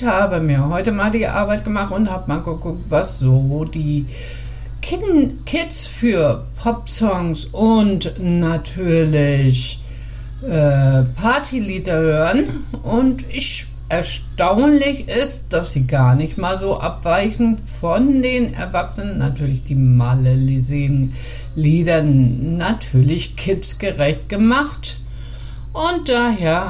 ich habe mir heute mal die Arbeit gemacht und habe mal geguckt, was so die Kids für Popsongs und natürlich Partylieder hören. Und erstaunlich ist, dass sie gar nicht mal so abweichen von den Erwachsenen. Natürlich die Malle-Lieder, natürlich kidsgerecht gemacht. Und daher